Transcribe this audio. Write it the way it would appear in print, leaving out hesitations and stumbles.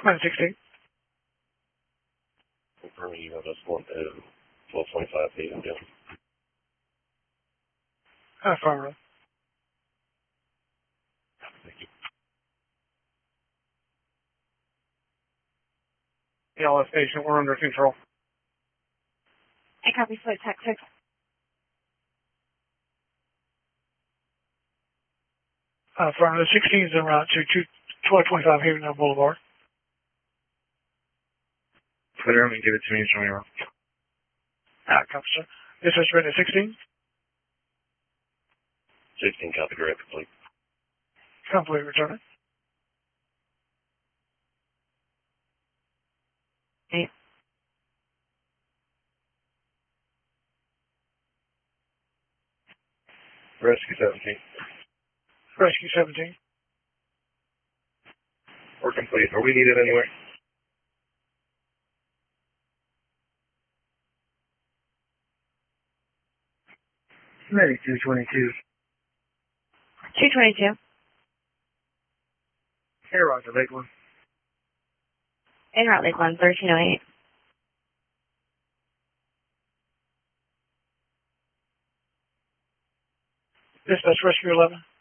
16. Confirming you have us going to 1225 Hayden down. Affirmative. Thank you. ELS station, we're under control. I copy flight tech 6. Affirmative. 16 is en route to 1225 Haven Boulevard. Clear him and give it to me and show me around. Copy, sir. This is ready 16. 16, copy, direct complete. Complete, return it. Okay. Rescue 17. Rescue 17. We're complete. Are we needed anywhere? Medic 222. 222. Hey, Roger, Lakeland. En route Lakeland 1308. Dispatch Rescue 11.